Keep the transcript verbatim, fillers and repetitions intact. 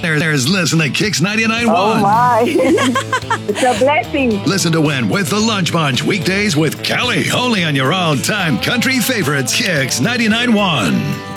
There, there's listen to Kicks ninety-nine point one. Oh, my. It's a blessing. Listen to Win with the Lunch Bunch weekdays with Kelly. Only on your all-time country favorites, Kicks ninety-nine point one.